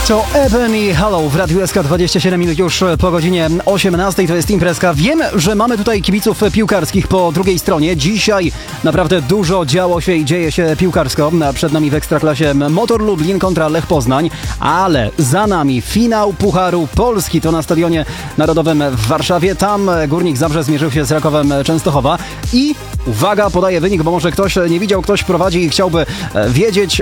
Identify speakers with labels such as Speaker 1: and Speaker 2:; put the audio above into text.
Speaker 1: To Eben i Hello w Radiu SK, 27 minut już po godzinie 18. To jest imprezka. Wiem, że mamy tutaj kibiców piłkarskich po drugiej stronie. Dzisiaj naprawdę dużo działo się i dzieje się piłkarsko. Przed nami w Ekstraklasie Motor Lublin kontra Lech Poznań, ale za nami finał Pucharu Polski. To na Stadionie Narodowym w Warszawie. Tam Górnik Zabrze zmierzył się z Rakowem Częstochowa i uwaga, podaję wynik, bo może ktoś nie widział, ktoś prowadzi i chciałby wiedzieć.